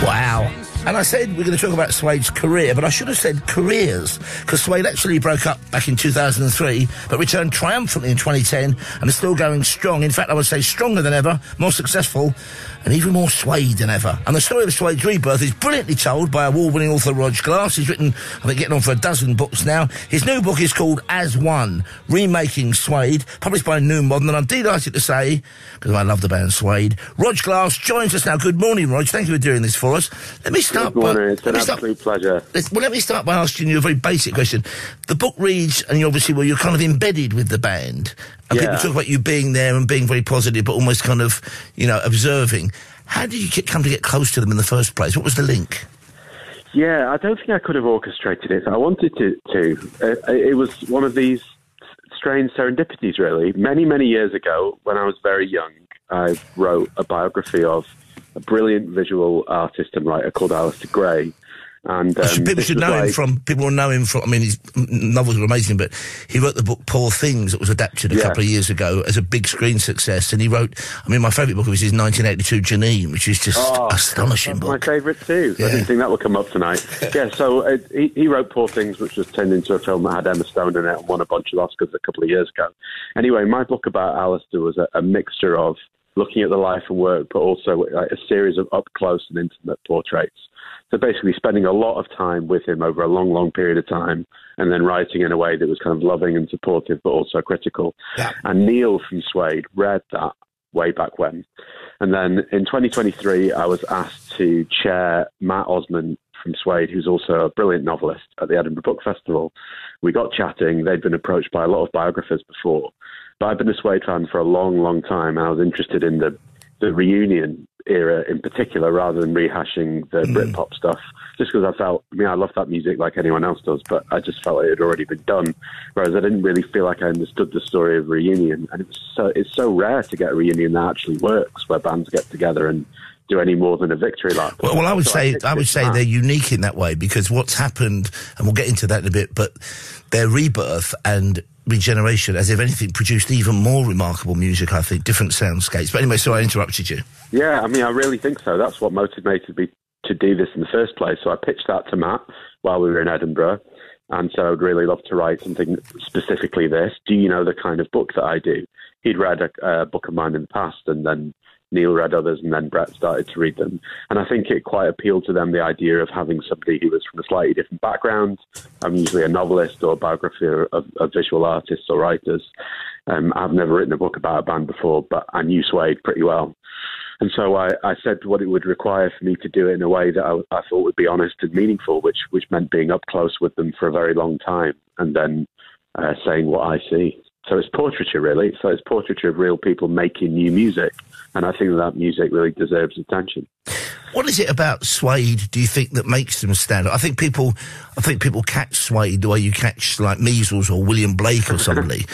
Wow. And I said we're going to talk about Suede's career, but I should have said careers, because Suede actually broke up back in 2003, but returned triumphantly in 2010 and is still going strong. In fact, I would say stronger than ever, more successful, and even more Suede than ever. And the story of Suede's rebirth is brilliantly told by award-winning author Rog Glass. He's written, I think, getting on for a dozen books now. His new book is called As One, Remaking Suede, published by New Modern, and I'm delighted to say, because I love the band Suede, Rog Glass joins us now. Good morning, Rog. Thank you for doing this for us. Let me start. Good morning. It's an absolute pleasure. Let me start by asking you a very basic question. The book reads, and you obviously, well, you're kind of embedded with the band. And people talk about you being there and being very positive, but almost kind of, you know, observing. How did you come to get close to them in the first place? What was the link? Yeah, I don't think I could have orchestrated it. I wanted to. It was one of these strange serendipities, really. Many, many years ago, when I was very young, I wrote a biography of a brilliant visual artist and writer called Alistair Gray. And people should know him from. People will know him from. I mean, his novels are amazing, but he wrote the book Poor Things that was adapted a couple of years ago as a big screen success. And he wrote. I mean, my favourite book of his is 1982 Janine, which is just astonishing book. My favourite too. Yeah. I didn't think that would come up tonight. So he wrote Poor Things, which was turned into a film that had Emma Stone in it and won a bunch of Oscars a couple of years ago. Anyway, my book about Alistair was a mixture of looking at the life and work, but also a series of up-close and intimate portraits. So basically spending a lot of time with him over a long, long period of time, and then writing in a way that was kind of loving and supportive, but also critical. Yeah. And Neil from Suede read that way back when. And then in 2023, I was asked to chair Matt Osman from Suede, who's also a brilliant novelist, at the Edinburgh Book Festival. We got chatting. They'd been approached by a lot of biographers before. But I've been a Suede fan for a long, long time, and I was interested in the reunion era in particular, rather than rehashing the Britpop stuff, just because I felt, I mean, I love that music like anyone else does, but I just felt it had already been done, whereas I didn't really feel like I understood the story of reunion. And it's so rare to get a reunion that actually works, where bands get together and do any more than a victory lap. Well, I would say they're unique in that way, because what's happened, and we'll get into that in a bit, but their rebirth and regeneration, as if anything, produced even more remarkable music, I think, different soundscapes. But anyway, so I interrupted you. Yeah, I mean, I really think so. That's what motivated me to do this in the first place. So I pitched that to Matt while we were in Edinburgh, and so I'd really love to write something specifically this. Do you know the kind of book that I do? He'd read a book of mine in the past, and then Neil read others, and then Brett started to read them. And I think it quite appealed to them, the idea of having somebody who was from a slightly different background. I'm usually a novelist or a biographer of visual artists or writers. I've never written a book about a band before, but I knew Suede pretty well. And so I said what it would require for me to do it in a way that I thought would be honest and meaningful, which meant being up close with them for a very long time, and then saying what I see. So it's portraiture, really. So it's portraiture of real people making new music. And I think that music really deserves attention. What is it about Suede, do you think, that makes them stand out? I think people catch Suede the way you catch, like, Measles or William Blake or somebody.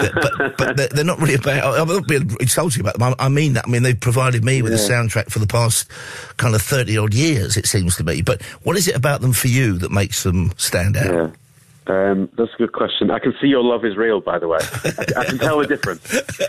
but they're not really about... I'm not being insulting about them. I mean that. I mean, they've provided me with a soundtrack for the past kind of 30-odd years, it seems to me. But what is it about them for you that makes them stand out? Yeah. That's a good question. I can see your love is real, by the way. I can tell the difference.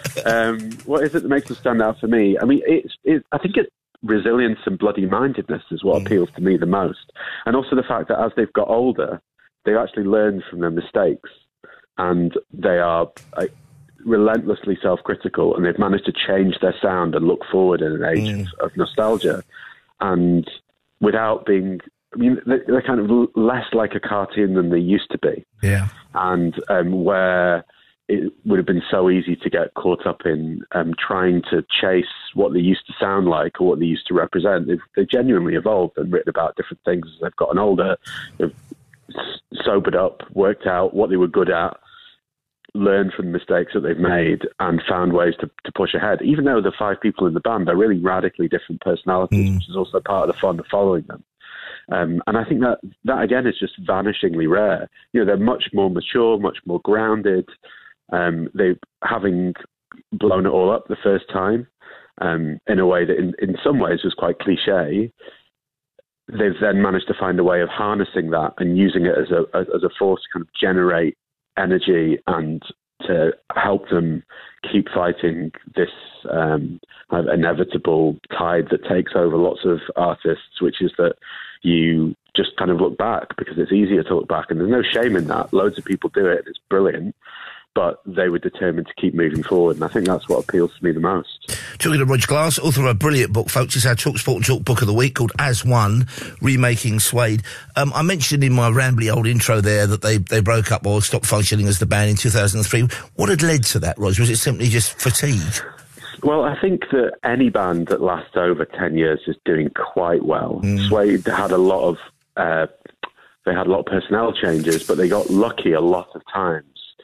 What is it that makes them stand out for me? I mean, I think it's resilience and bloody-mindedness is what appeals to me the most. And also the fact that as they've got older, they've actually learned from their mistakes. And they are relentlessly self-critical, and they've managed to change their sound and look forward in an age of nostalgia. And without being... I mean, they're kind of less like a cartoon than they used to be. Yeah. And where it would have been so easy to get caught up in trying to chase what they used to sound like or what they used to represent, they've genuinely evolved and written about different things as they've gotten older. They've sobered up, worked out what they were good at, learned from the mistakes that they've made, and found ways to push ahead. Even though the 5 people in the band are really radically different personalities, which is also part of the fun of following them. And I think that again is just vanishingly rare. You know, they're much more mature, much more grounded. They having blown it all up the first time in a way that in some ways was quite cliche. They've then managed to find a way of harnessing that and using it as a force to kind of generate energy and to help them keep fighting this kind of inevitable tide that takes over lots of artists, which is that you just kind of look back because it's easier to look back, and there's no shame in that. Loads of people do it, it's brilliant, but they were determined to keep moving forward, and I think that's what appeals to me the most. Talking to Rog Glass, author of a brilliant book, folks. It's our TalkSport and Talk Book of the Week called As One, Remaking Suede. I mentioned in my rambly old intro there that they broke up or stopped functioning as the band in 2003. What had led to that, Rog? Was it simply just fatigue? Well, I think that any band that lasts over 10 years is doing quite well. Suede had a lot of personnel changes, but they got lucky a lot of times.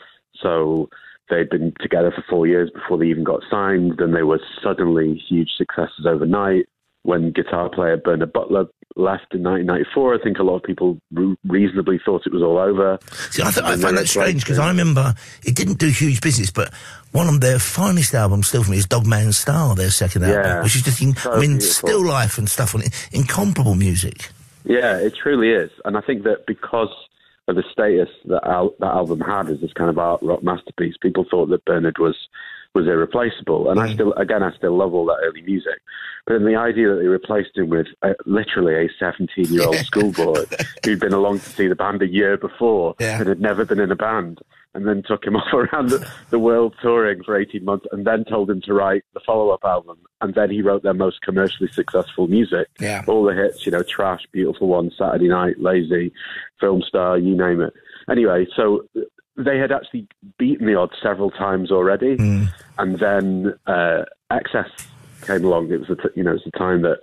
So they'd been together for 4 years before they even got signed. Then they were suddenly huge successes overnight. When guitar player Bernard Butler left in 1994, I think a lot of people reasonably thought it was all over. See, I find that strange because I remember it didn't do huge business, but one of their finest albums still for me is Dogman Star, their second album, which is just, still life and stuff on it, incomparable music. Yeah, it truly is. And I think that because of the status that album had as this kind of art rock masterpiece, people thought that Bernard was irreplaceable. And I still love all that early music. But then the idea that they replaced him with literally a 17-year-old schoolboy who'd been along to see the band a year before and had never been in a band, and then took him off around the world touring for 18 months, and then told him to write the follow-up album. And then he wrote their most commercially successful music. Yeah. All the hits, Trash, Beautiful One, Saturday Night, Lazy, Film Star, you name it. Anyway, so they had actually beaten the odds several times already. And then Excess came along. It was the time that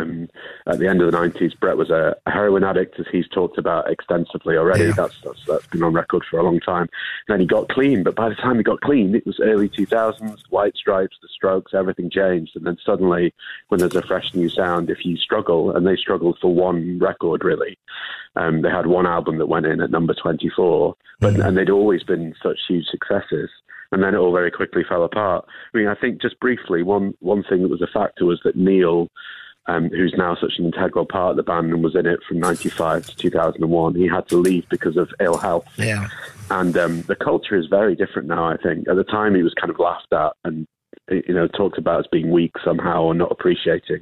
at the end of the 90s, Brett was a heroin addict, as he's talked about extensively already. Yeah. That's been on record for a long time. And then he got clean, but by the time he got clean, it was early 2000s, White Stripes, The Strokes, everything changed. And then suddenly, when there's a fresh new sound, if you struggle, and they struggled for one record really, they had one album that went in at number 24, and they'd always been such huge successes. And then it all very quickly fell apart. I mean, I think just briefly, one thing that was a factor was that Neil, who's now such an integral part of the band and was in it from 95 to 2001, he had to leave because of ill health. Yeah. And the culture is very different now, I think. At the time, he was kind of laughed at and, talked about as being weak somehow or not appreciating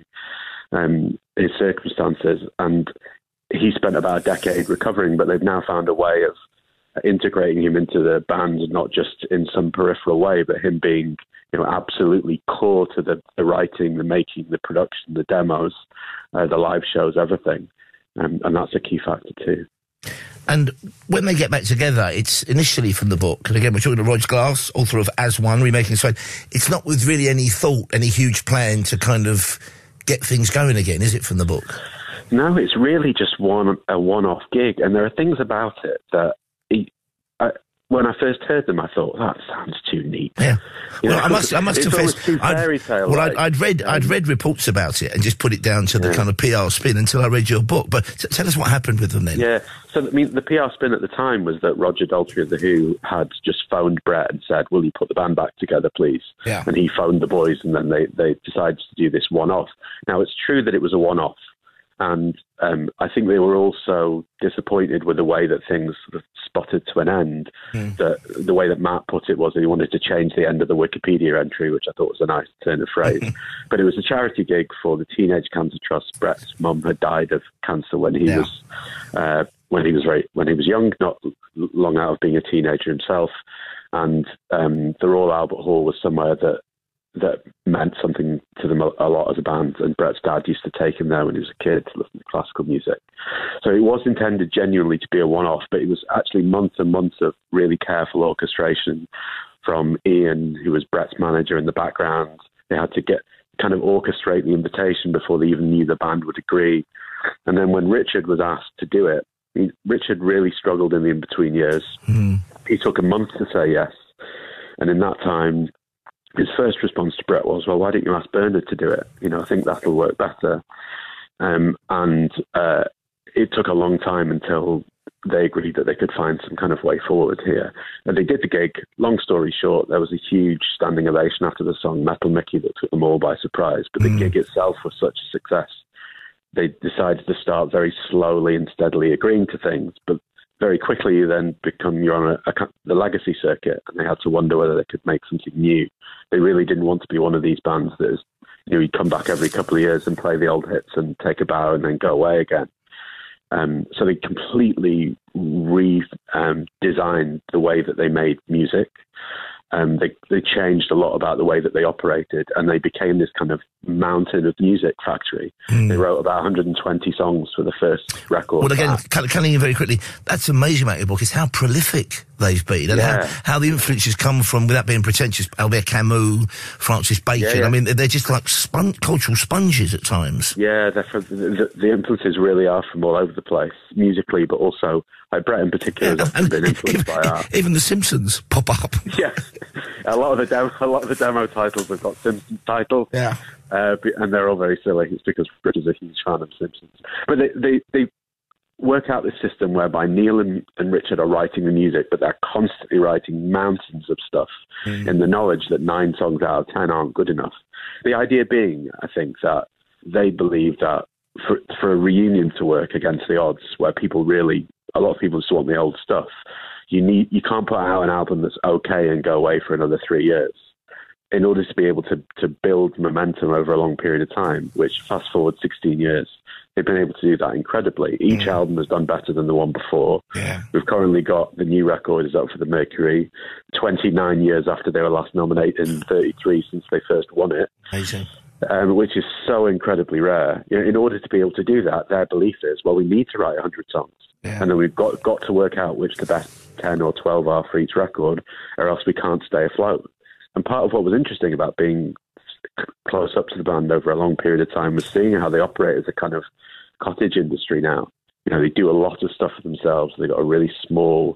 his circumstances. And he spent about a decade recovering, but they've now found a way of integrating him into the band, not just in some peripheral way, but him being, absolutely core to the writing, the making, the production, the demos, the live shows, everything. And that's a key factor too. And when they get back together, it's initially from the book, and again, we're talking to Rog Glass, author of As One, Remaking Suede. It's not with really any thought, any huge plan to kind of get things going again, is it, from the book? No, it's really just a one-off gig, and there are things about it that when I first heard them, I thought, that sounds too neat. Yeah. I must confess, I'd read reports about it and just put it down to the kind of PR spin until I read your book. But tell us what happened with them then. Yeah. So, the PR spin at the time was that Roger Daltrey of The Who had just phoned Brett and said, will you put the band back together, please? Yeah. And he phoned the boys, and then they decided to do this one-off. Now, it's true that it was a one-off. And I think they were also disappointed with the way that things sort of spotted to an end. That the way that Matt put it was that he wanted to change the end of the Wikipedia entry, which I thought was a nice turn of phrase. But it was a charity gig for the Teenage Cancer Trust. Brett's mum had died of cancer when he was young, not long out of being a teenager himself. And the Royal Albert Hall was somewhere that meant something to them a lot as a band, and Brett's dad used to take him there when he was a kid to listen to classical music. So it was intended genuinely to be a one-off, but it was actually months and months of really careful orchestration from Ian, who was Brett's manager, in the background. They had to kind of orchestrate the invitation before they even knew the band would agree. And then when Richard was asked to do it, Richard really struggled in the in-between years. He took a month to say yes, and in that time, his first response to Brett was, well, why didn't you ask Bernard to do it? I think that'll work better. And it took a long time until they agreed that they could find some kind of way forward here. And they did the gig. Long story short, there was a huge standing ovation after the song Metal Mickey that took them all by surprise. But the gig itself was such a success. They decided to start very slowly and steadily agreeing to things. But very quickly you then you're on the legacy circuit, and they had to wonder whether they could make something new. They really didn't want to be one of these bands that is, you'd come back every couple of years and play the old hits and take a bow and then go away again. So they completely redesigned the way that they made music. They changed a lot about the way that they operated, and they became this kind of mountain of music factory. They wrote about 120 songs for the first record. Well, again, cutting in very quickly, that's amazing about your book is how prolific they've been, and how the influences come from, without being pretentious, Albert Camus, Francis Bacon. Yeah. I mean, they're just like cultural sponges at times. Yeah, the influences really are from all over the place, musically, but also, like Brett in particular has often been influenced by art. Even The Simpsons pop up. Yeah, a lot of the demo titles have got Simpsons titles. Yeah. And they're all very silly. It's because Rich is a huge fan of Simpsons. But they work out this system whereby Neil and Richard are writing the music, but they're constantly writing mountains of stuff in the knowledge that 9 songs out of 10 aren't good enough. The idea being, I think, that they believe that for a reunion to work against the odds, where a lot of people just want the old stuff, you can't put out an album that's okay and go away for another 3 years. In order to be able to build momentum over a long period of time, which fast forward 16 years, they've been able to do that incredibly. Each album has done better than the one before. Yeah. We've currently got the new record is up for the Mercury, 29 years after they were last nominated, and 33 since they first won it. Amazing. Which is so incredibly rare. In order to be able to do that, their belief is, well, we need to write 100 songs. Yeah. And then we've got to work out which the best 10 or 12 are for each record, or else we can't stay afloat. And part of what was interesting about being close up to the band over a long period of time was seeing how they operate as a kind of cottage industry now. They do a lot of stuff for themselves. They've got a really small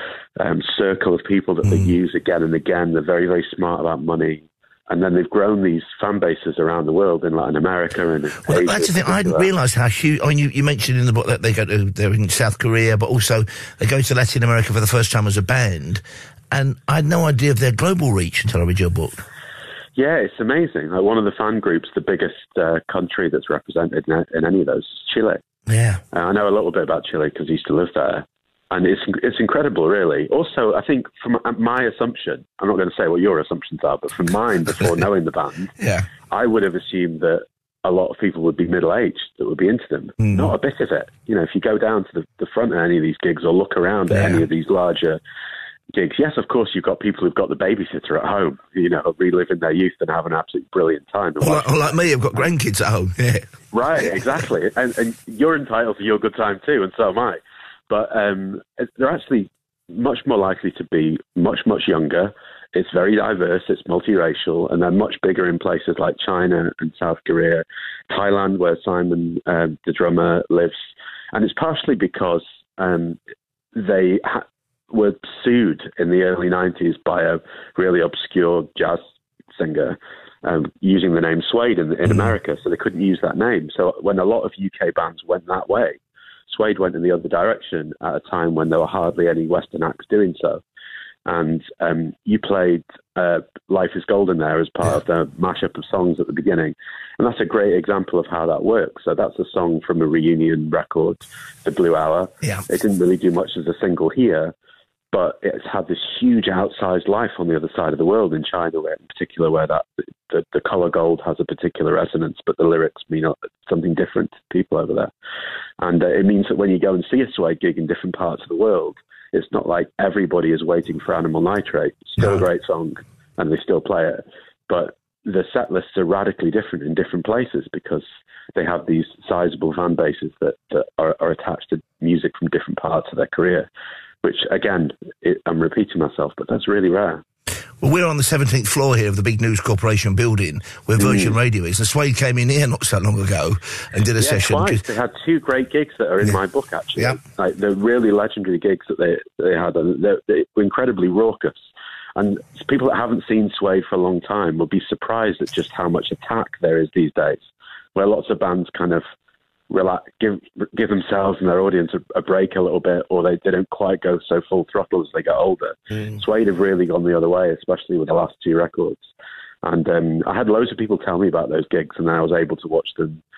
circle of people that they use again and again. They're very, very smart about money. And then they've grown these fan bases around the world in Latin America and Asia. That's the thing. I didn't realise how huge. I mean, you mentioned in the book that they're in South Korea, but also they go to Latin America for the first time as a band. And I had no idea of their global reach until I read your book. Yeah, it's amazing. Like one of the fan groups, the biggest country that's represented in any of those is Chile. Yeah. I know a little bit about Chile because I used to live there. And it's incredible, really. Also, I think from my assumption, I'm not going to say what your assumptions are, but from mine, before knowing the band, I would have assumed that a lot of people would be middle-aged that would be into them. Not a bit of it. If you go down to the front of any of these gigs or look around at any of these larger gigs, yes, of course, you've got people who've got the babysitter at home, reliving their youth and having an absolutely brilliant time. Or like me, I've got grandkids at home. Yeah. Right, exactly. And you're entitled to your good time too, and so am I. But they're actually much more likely to be much, much younger. It's very diverse, it's multiracial, and they're much bigger in places like China and South Korea, Thailand, where Simon, the drummer, lives. And it's partially because they were sued in the early 90s by a really obscure jazz singer using the name Suede in America, so they couldn't use that name. So when a lot of UK bands went that way, Suede went in the other direction at a time when there were hardly any Western acts doing so. And you played Life is Golden there as part of the mashup of songs at the beginning. And that's a great example of how that works. So that's a song from a reunion record, The Blue Hour. Yeah. It didn't really do much as a single here, but it's had this huge outsized life on the other side of the world in China, in particular, where the colour gold has a particular resonance, but the lyrics mean something different to people over there. And it means that when you go and see a Suede gig in different parts of the world, it's not like everybody is waiting for Animal Nitrate. Still a great song, and they still play it. But the set lists are radically different in different places because they have these sizable fan bases that are attached to music from different parts of their career, which, again, I'm repeating myself, but that's really rare. Well, we're on the 17th floor here of the big News Corporation building where Virgin Radio is. And Suede came in here not so long ago and did a session. Twice. They had 2 great gigs that are in my book, actually. Yeah. Like, they're really legendary gigs that they had. And they were incredibly raucous. And people that haven't seen Suede for a long time will be surprised at just how much attack there is these days, where lots of bands kind of relax, give themselves and their audience a break a little bit, or they don't quite go so full throttle as they get older. Suede have really gone the other way, especially with the last 2 records. And I had loads of people tell me about those gigs, and I was able to watch them